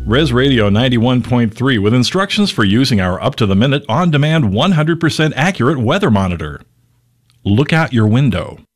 Res Radio 91.3 with instructions for using our up-to-the-minute, on-demand, 100% accurate weather monitor. Look out your window.